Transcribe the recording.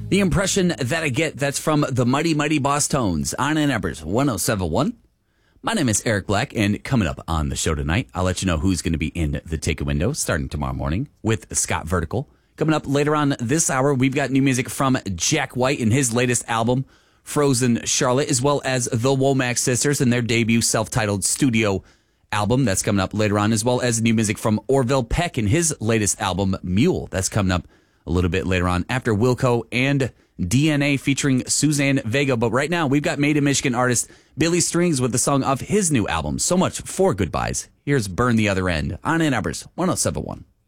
The impression that I get, that's from the Mighty Mighty Boss Tones on Ann Arbor's 107.1. My name is Eric Black, and coming up on the show tonight, I'll let you know who's going to be in the Take a Window starting tomorrow morning with Scott Vertical. Coming up later on this hour, we've got new music from Jack White and his latest album, Frozen Charlotte, as well as the Womack Sisters and their debut self-titled studio album. That's coming up later on, as well as new music from Orville Peck and his latest album, Mule. That's coming up a little bit later on after Wilco and DNA featuring Suzanne Vega. But right now, we've got Made in Michigan artist Billy Strings with the song of his new album, So Much for Goodbyes. Here's Burn the Other End on Ann Arbor's 107.1.